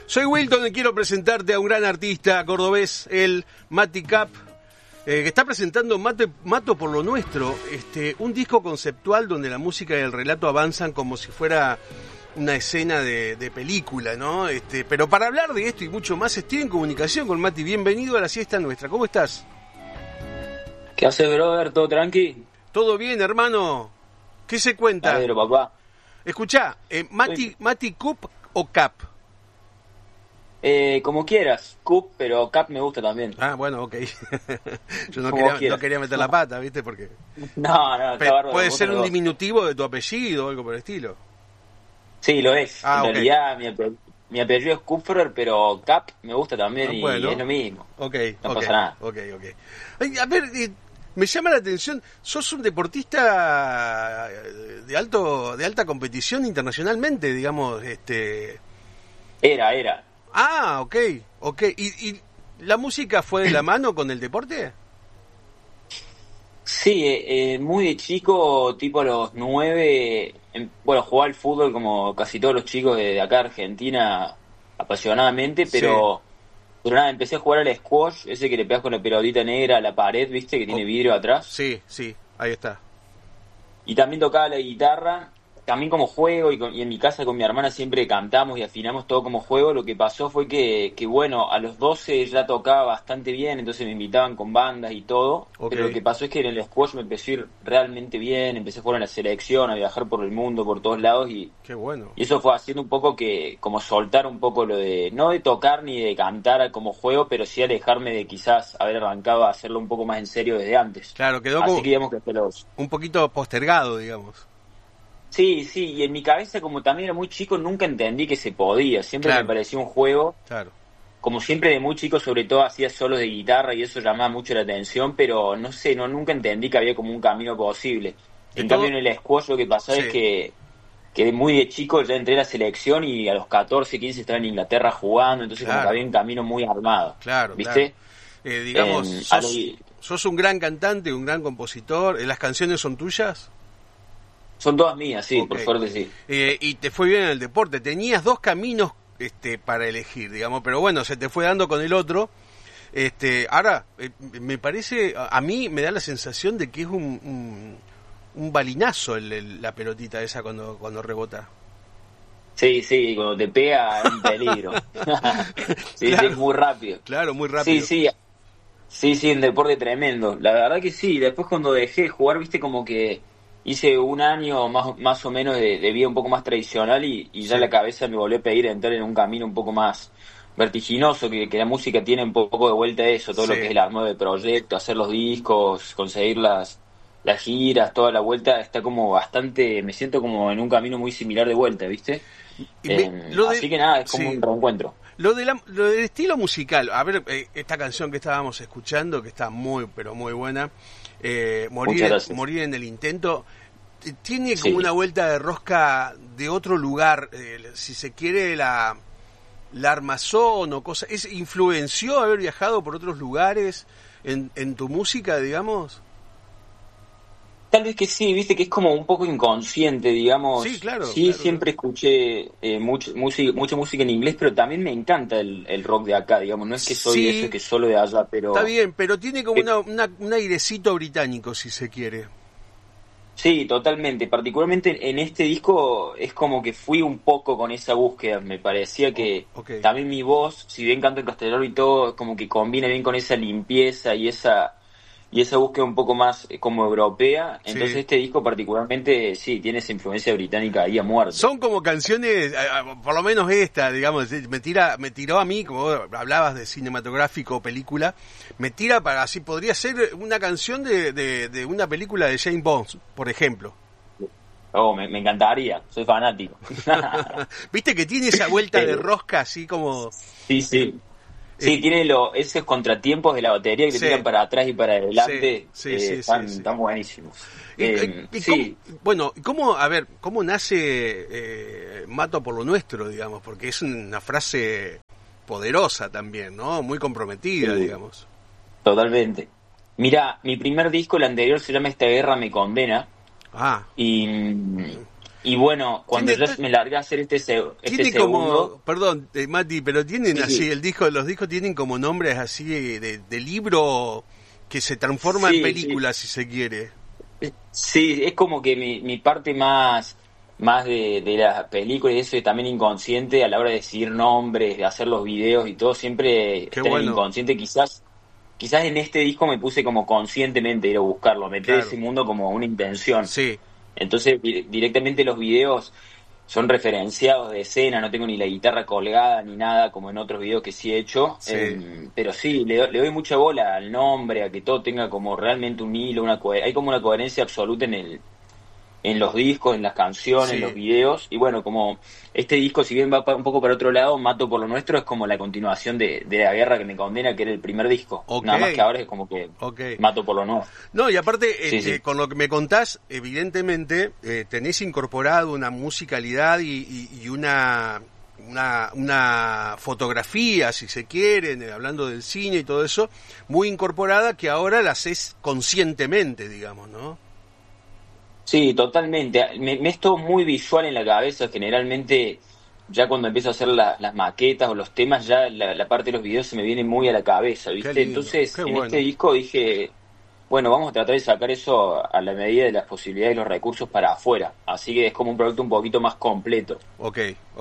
Soy Wilton y quiero presentarte a un gran artista cordobés, el Mati Cap, que está presentando Mato por lo Nuestro, un disco conceptual donde la música y el relato avanzan como si fuera una escena de película, ¿no? Pero para hablar de esto y mucho más, estoy en comunicación con Mati. Bienvenido a la siesta nuestra. ¿Cómo estás? ¿Qué haces, brother? ¿Todo tranqui? ¿Todo bien, hermano? ¿Qué se cuenta? Pero, papá. Escuchá, Mati Cup o Cap. Como quieras, Cup, pero Cap me gusta también. Ah, bueno, ok. Yo no quería meter la pata, ¿viste? Porque No, está bárbaro. puede ser un diminutivo de tu apellido o algo por el estilo. Sí, lo es. Ah, en okay. realidad, mi apellido es Kupferer, pero Cap me gusta también bueno. y es lo mismo. Ok, no pasa nada. Ok. Ay, a ver, me llama la atención, sos un deportista de alta competición internacionalmente, digamos, Era. Ah, ok. ¿Y la música fue de la mano con el deporte? Sí, muy de chico, tipo a los 9, jugaba al fútbol como casi todos los chicos de acá de Argentina, apasionadamente, pero nada, empecé a jugar al squash, ese que le pegas con la pelotita negra a la pared, ¿viste? Que tiene vidrio atrás. Sí, ahí está. Y también tocaba la guitarra, también como juego, y en mi casa con mi hermana siempre cantamos y afinamos todo como juego. Lo que pasó fue que bueno, a los 12 ya tocaba bastante bien, entonces me invitaban con bandas y todo. Okay. Pero lo que pasó es que en el squash me empezó a ir realmente bien, empecé a jugar en la selección, a viajar por el mundo, por todos lados, y qué bueno. Y eso fue haciendo un poco que, como soltar un poco lo de, no de tocar ni de cantar como juego, pero sí alejarme de quizás haber arrancado a hacerlo un poco más en serio desde antes. Claro, quedó así como que digamos que un poquito postergado, digamos. Sí, y en mi cabeza, como también era muy chico, nunca entendí que se podía. Siempre Claro. me pareció un juego. Claro. Como siempre de muy chico, sobre todo hacía solos de guitarra y eso llamaba mucho la atención, pero no sé, nunca entendí que había como un camino posible. En cambio en el squash lo que pasaba es que de muy de chico ya entré a la selección y a los 14, 15 estaba en Inglaterra jugando, entonces como que había un camino muy armado. Claro, ¿viste? Claro. Digamos, sos un gran cantante, un gran compositor. ¿Las canciones son tuyas? Son todas mías, sí, por suerte sí. Y te fue bien en el deporte. Tenías dos caminos para elegir, digamos, pero bueno, se te fue dando con el otro. Ahora, me parece, a mí me da la sensación de que es un balinazo la pelotita esa cuando rebota. Sí, cuando te pega es un peligro. Sí, claro, es muy rápido. Claro, muy rápido. Sí, un deporte tremendo. La verdad que sí, después cuando dejé de jugar, viste, como que hice un año más o menos de vida un poco más tradicional y ya la cabeza me volvió a pedir entrar en un camino un poco más vertiginoso, que la música tiene un poco de vuelta a eso, todo lo que es el armado de proyecto, hacer los discos, conseguir las giras, toda la vuelta, está como bastante, me siento como en un camino muy similar de vuelta, ¿viste? Así que nada, es como un reencuentro. Lo del estilo musical, a ver, esta canción que estábamos escuchando, que está muy, pero muy buena, morir en el intento, tiene como una vuelta de rosca de otro lugar, si se quiere la armazón o cosa, ¿influenció haber viajado por otros lugares en tu música, digamos? Tal vez que sí, viste que es como un poco inconsciente, digamos. Sí, claro. Siempre escuché mucha música en inglés, pero también me encanta el rock de acá, digamos. No es que soy de eso, que solo de allá, pero... Está bien, pero tiene como un airecito británico, si se quiere. Sí, totalmente. Particularmente en este disco es como que fui un poco con esa búsqueda. Me parecía que también mi voz, si bien canto en castellano y todo, como que combina bien con esa limpieza y esa búsqueda un poco más como europea. Entonces este disco particularmente sí tiene esa influencia británica ahí a muerte. Son como canciones, por lo menos esta, digamos, me tiró a mí, como hablabas de cinematográfico o película, me tira para, así podría ser una canción de una película de James Bond, por ejemplo. Me encantaría, soy fanático. Viste que tiene esa vuelta de rosca así como... Sí, tiene esos contratiempos de la batería que te tiran para atrás y para adelante. Están buenísimos. ¿Cómo nace Mato por lo Nuestro, digamos? Porque es una frase poderosa también, ¿no? Muy comprometida, digamos. Totalmente. Mira, mi primer disco, el anterior, se llama Esta guerra me condena. Ah. Y Y bueno, cuando yo me largué a hacer este segundo... Como, perdón, Mati, pero tienen así, los discos tienen como nombres así de libro que se transforma en película, si se quiere. Sí, es como que mi parte más de la película y eso, y también inconsciente a la hora de decidir nombres, de hacer los videos y todo, siempre está en el inconsciente. Quizás en este disco me puse como conscientemente ir a buscarlo, meter ese mundo como una intención. Sí. Entonces directamente los videos son referenciados de escena, no tengo ni la guitarra colgada ni nada como en otros videos que sí he hecho, pero sí, le doy mucha bola al nombre, a que todo tenga como realmente un hilo, hay como una coherencia absoluta en los discos, en las canciones, en los videos, y bueno, como este disco, si bien va un poco para otro lado, Mato por lo Nuestro es como la continuación de La Guerra que me condena, que era el primer disco, nada más que ahora es como que Mato por lo Nuestro. No, y aparte, con lo que me contás, evidentemente, tenés incorporado una musicalidad y una fotografía, si se quiere, hablando del cine y todo eso, muy incorporada, que ahora la haces conscientemente, digamos, ¿no? Sí, totalmente. Me es todo muy visual en la cabeza. Generalmente, ya cuando empiezo a hacer las maquetas o los temas, ya la parte de los videos se me viene muy a la cabeza, ¿viste? Entonces, este disco dije, bueno, vamos a tratar de sacar eso a la medida de las posibilidades y los recursos para afuera. Así que es como un producto un poquito más completo. Ok.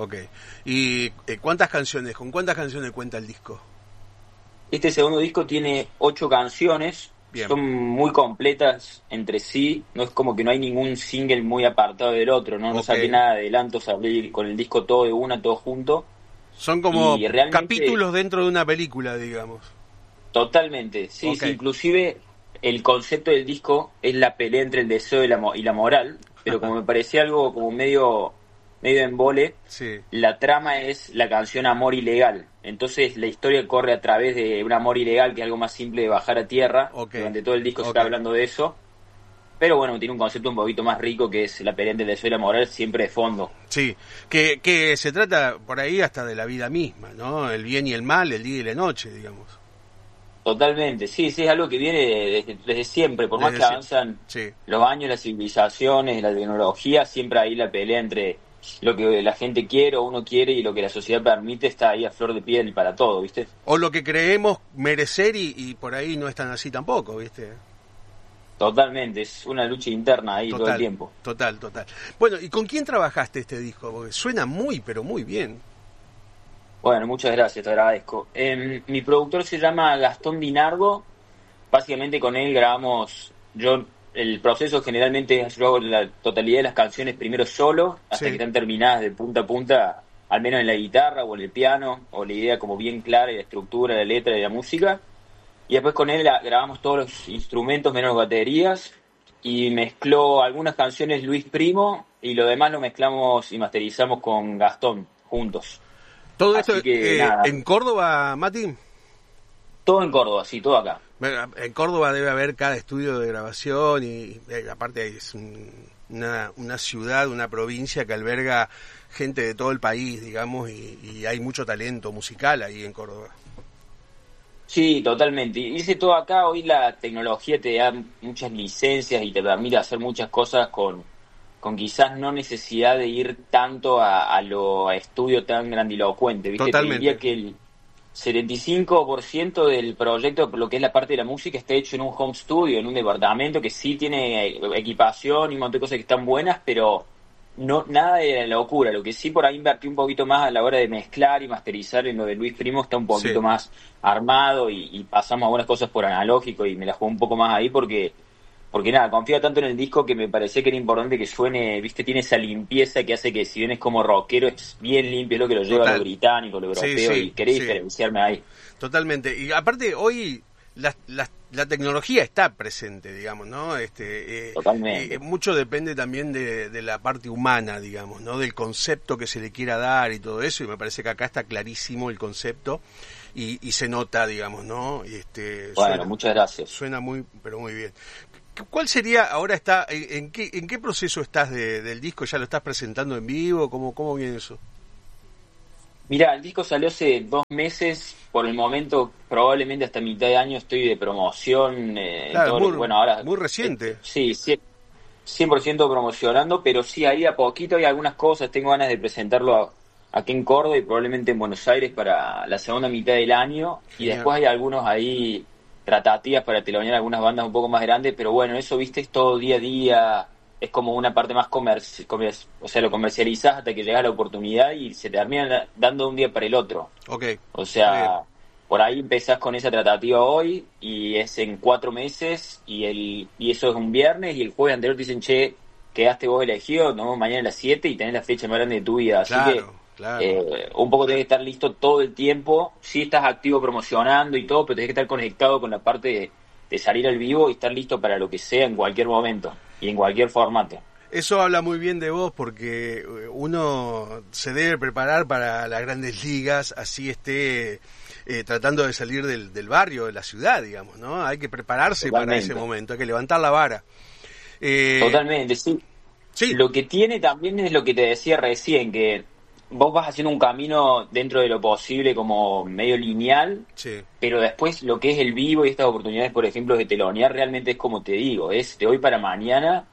¿Y con cuántas canciones cuenta el disco? Este segundo disco tiene 8 canciones. Bien. Son muy completas entre sí, no es como que no hay ningún single muy apartado del otro, no saqué nada de adelanto, salí con el disco todo de una, todo junto. Son como capítulos dentro de una película, digamos. Totalmente, sí, inclusive el concepto del disco es la pelea entre el deseo y la moral, pero como me parecía algo como medio embole, la trama es la canción Amor Ilegal. Entonces la historia corre a través de un amor ilegal, que es algo más simple de bajar a tierra. Durante todo el disco se está hablando de eso. Pero bueno, tiene un concepto un poquito más rico, que es la pelea entre el deseo y la moral, siempre de fondo. Sí, que se trata por ahí hasta de la vida misma, ¿no? El bien y el mal, el día y la noche, digamos. Totalmente, sí, es algo que viene desde siempre. Por más que avanzan los años, las civilizaciones, la tecnología, siempre hay la pelea entre lo que la gente quiere o uno quiere y lo que la sociedad permite, está ahí a flor de piel para todo, ¿viste? O lo que creemos merecer y por ahí no es tan así tampoco, ¿viste? Totalmente, es una lucha interna ahí todo el tiempo. Total. Bueno, ¿y con quién trabajaste este disco? Porque suena pero muy bien. Bueno, muchas gracias, te agradezco. Mi productor se llama Gastón Dinardo. Básicamente con él grabamos... El proceso generalmente yo hago la totalidad de las canciones primero solo, hasta que están terminadas de punta a punta, al menos en la guitarra o en el piano, o la idea como bien clara y la estructura, la letra y la música. Y después con él grabamos todos los instrumentos menos baterías, y mezcló algunas canciones Luis Primo, y lo demás lo mezclamos y masterizamos con Gastón, juntos. ¿Todo esto en Córdoba, Mati? Todo en Córdoba, sí, todo acá. En Córdoba debe haber cada estudio de grabación y aparte es una ciudad, una provincia que alberga gente de todo el país, digamos, y hay mucho talento musical ahí en Córdoba. Sí, totalmente. Hice todo acá. Hoy la tecnología te da muchas licencias y te permite hacer muchas cosas con quizás no necesidad de ir tanto a estudio tan grandilocuente, ¿viste? Totalmente. Te diría que el 75% del proyecto, por lo que es la parte de la música, está hecho en un home studio, en un departamento que sí tiene equipación y un montón de cosas que están buenas, pero no nada de locura. Lo que sí por ahí invertí un poquito más a la hora de mezclar y masterizar en lo de Luis Primo, está un poquito más armado y pasamos algunas cosas por analógico y me la jugué un poco más ahí porque nada, confío tanto en el disco que me parecía que era importante que suene, viste, tiene esa limpieza que hace que si bien es como rockero, es bien limpio, es lo que lo lleva a lo británico, lo europeo, y quería diferenciarme ahí. Totalmente, y aparte hoy la tecnología está presente, digamos, ¿no? Totalmente. Mucho depende también de la parte humana, digamos, ¿no? Del concepto que se le quiera dar y todo eso, y me parece que acá está clarísimo el concepto y se nota, digamos, ¿no? Bueno, muchas gracias. Suena pero muy bien. ¿Cuál sería, ahora en qué proceso estás del disco? ¿Ya lo estás presentando en vivo? ¿Cómo viene eso? Mirá, el disco salió hace 2 meses, por el momento probablemente hasta mitad de año estoy de promoción. Claro, ahora muy reciente. Sí, 100% promocionando, pero sí, ahí a poquito hay algunas cosas, tengo ganas de presentarlo aquí en Córdoba y probablemente en Buenos Aires para la segunda mitad del año. Genial. Y después hay algunos ahí tratativas para telonear algunas bandas un poco más grandes, pero bueno, eso, viste, es todo día a día, es como una parte más o sea, lo comercializás hasta que llega la oportunidad y se termina dando de un día para el otro. Okay. O sea, por ahí empezás con esa tratativa hoy y es en 4 meses y eso es un viernes y el jueves anterior te dicen, che, quedaste vos elegido, nos vemos mañana a las 7 y tenés la fecha más grande de tu vida. Así que un poco tenés que estar listo todo el tiempo. Sí estás activo promocionando y todo, pero tenés que estar conectado con la parte de salir al vivo y estar listo para lo que sea en cualquier momento y en cualquier formato. Eso habla muy bien de vos porque uno se debe preparar para las grandes ligas, así esté tratando de salir del barrio, de la ciudad, digamos, ¿no? Hay que prepararse para ese momento, hay que levantar la vara. Totalmente, sí. Lo que tiene también es lo que te decía recién, que vos vas haciendo un camino dentro de lo posible como medio lineal, pero después lo que es el vivo y estas oportunidades, por ejemplo, de telonear, realmente es como te digo, es de hoy para mañana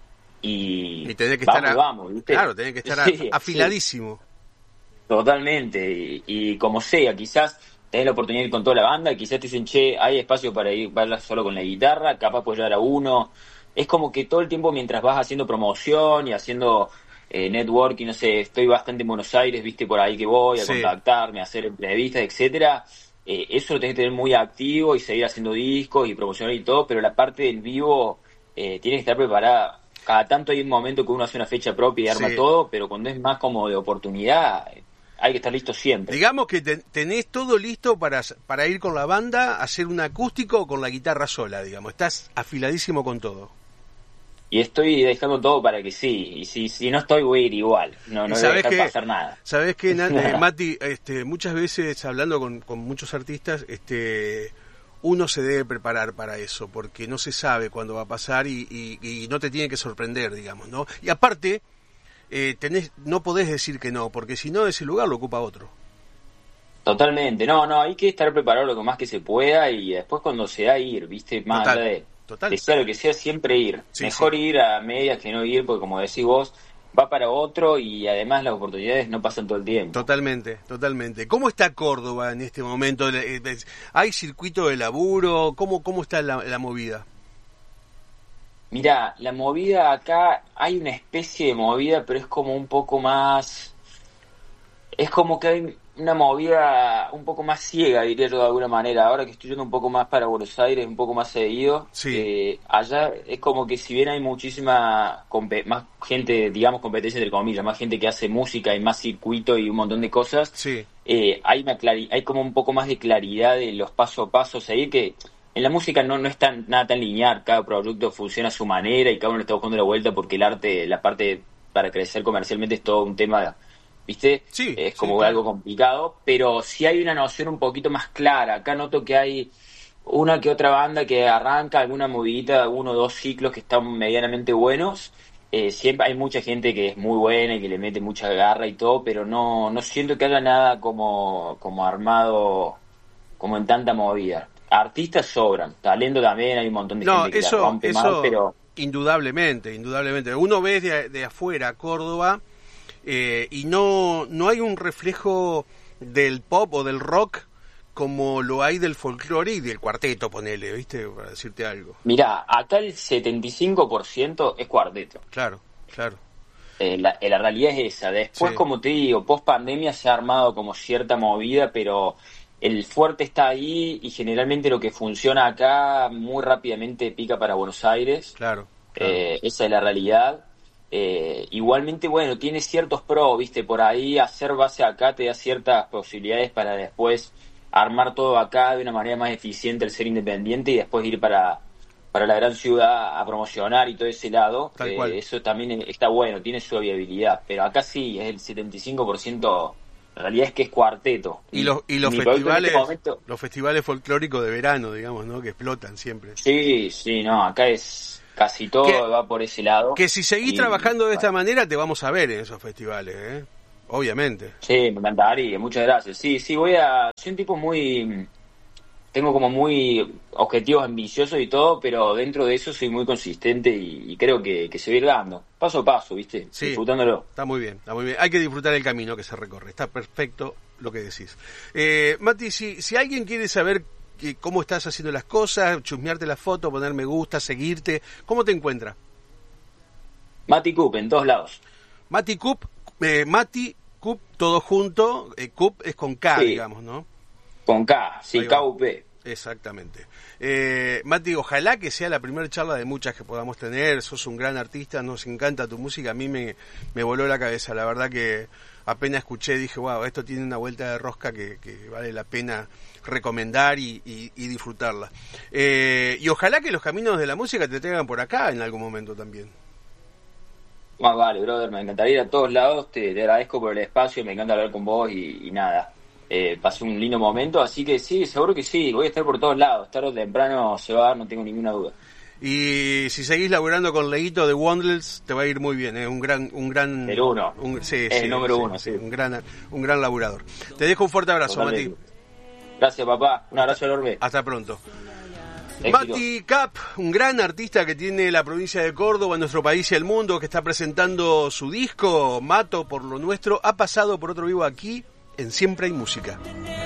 y tenés que vamos, ¿viste? Claro, tenés que estar afiladísimo. Sí. Totalmente, y como sea, quizás tenés la oportunidad de ir con toda la banda, quizás te dicen, che, hay espacio para ir bailar solo con la guitarra, capaz puedes llevar a uno. Es como que todo el tiempo mientras vas haciendo promoción y haciendo networking, no sé, estoy bastante en Buenos Aires, viste, por ahí que voy a contactarme, a hacer entrevistas, etcétera. Eso lo tenés que tener muy activo y seguir haciendo discos y promocionar y todo, pero la parte del vivo tiene que estar preparada. Cada tanto hay un momento que uno hace una fecha propia y arma todo, pero cuando es más como de oportunidad, hay que estar listo siempre. Digamos que tenés todo listo para ir con la banda, hacer un acústico o con la guitarra sola, digamos. Estás afiladísimo con todo. Y estoy dejando todo para que sí. Y si no estoy, voy a ir igual. No voy a dejar pasar nada. ¿Sabés qué, Mati? Muchas veces, hablando con muchos artistas, uno se debe preparar para eso, porque no se sabe cuándo va a pasar y no te tiene que sorprender, digamos, ¿no? Y aparte, no podés decir que no, porque si no, ese lugar lo ocupa otro. Totalmente. No, hay que estar preparado lo más que se pueda y después cuando se da ir, ¿viste? Más allá de sea lo que sea, siempre ir. Mejor ir a medias que no ir, porque como decís vos, va para otro y además las oportunidades no pasan todo el tiempo. Totalmente. ¿Cómo está Córdoba en este momento? ¿Hay circuito de laburo? ¿Cómo está la movida? Mirá, la movida acá, hay una especie de movida, pero es como un poco más... Es como que hay una movida un poco más ciega, diría yo de alguna manera. Ahora que estoy yendo un poco más para Buenos Aires, un poco más seguido, allá es como que si bien hay muchísima más gente, digamos competencia entre comillas, más gente que hace música y más circuito y un montón de cosas, hay como un poco más de claridad de los paso a paso a seguir, que en la música no es nada tan lineal, cada producto funciona a su manera y cada uno le está buscando la vuelta porque el arte, la parte para crecer comercialmente es todo un tema... ¿Viste? Es como algo complicado, pero sí hay una noción un poquito más clara. Acá noto que hay una que otra banda que arranca alguna movidita, 1 o 2 ciclos que están medianamente buenos. Siempre hay mucha gente que es muy buena y que le mete mucha garra y todo, pero no siento que haya nada como armado, como en tanta movida. Artistas sobran, talento también, hay un montón de gente que la rompe mal, pero... Indudablemente. Uno ve de afuera Córdoba... y no hay un reflejo del pop o del rock como lo hay del folclore y del cuarteto, ponele, ¿viste? Para decirte algo. Mirá, acá el 75% es cuarteto. Claro. La realidad es esa. Después, como te digo, post pandemia se ha armado como cierta movida, pero el fuerte está ahí y generalmente lo que funciona acá muy rápidamente pica para Buenos Aires. Claro. Esa es la realidad. Igualmente, bueno, tiene ciertos pros, viste, por ahí hacer base acá te da ciertas posibilidades para después armar todo acá de una manera más eficiente, el ser independiente y después ir para la gran ciudad a promocionar y todo ese lado. Eso también está bueno, tiene su viabilidad, pero acá sí, es el 75%, la realidad es que es cuarteto. Y los festivales, los festivales folclóricos de verano, digamos, ¿no? Que explotan siempre. Sí, no, acá es... Casi todo va por ese lado. Que si seguís trabajando de esta manera, te vamos a ver en esos festivales, obviamente. Sí, me encantaría, muchas gracias. Sí, soy un tipo muy tengo como muy objetivos ambiciosos y todo, pero dentro de eso soy muy consistente y creo que se va a ir dando, paso a paso, ¿viste? Sí, disfrutándolo. Está muy bien. Hay que disfrutar el camino que se recorre, está perfecto lo que decís. Mati, si alguien quiere saber cómo estás haciendo las cosas, chusmearte la foto, poner me gusta, seguirte, ¿cómo te encuentra? Mati Cup, en todos lados. Mati Cup, todo junto, Cup es con K, sí, digamos, ¿no? Con K, sí, K-U-P. Exactamente. Mati, ojalá que sea la primera charla de muchas que podamos tener. Sos un gran artista, nos encanta tu música. A mí me voló la cabeza. La verdad que apenas escuché, dije, wow, esto tiene una vuelta de rosca que vale la pena recomendar y disfrutarla. Y ojalá que los caminos de la música te traigan por acá en algún momento también. Más vale, brother, me encantaría ir a todos lados. Te agradezco por el espacio, me encanta hablar con vos y nada. Pasé un lindo momento, así que sí, seguro que sí, voy a estar por todos lados, tarde o temprano se va a dar, no tengo ninguna duda. Y si seguís laburando con Leito de Wondles, te va a ir muy bien, un gran el uno, el número uno, sí. Un gran laburador. Te dejo un fuerte abrazo, totalmente. Mati. Gracias, papá, un abrazo enorme. Hasta pronto. Éxito. Mati Cap, un gran artista que tiene la provincia de Córdoba, nuestro país y el mundo, que está presentando su disco, Mato por lo nuestro, ha pasado por otro vivo aquí en Siempre hay Música.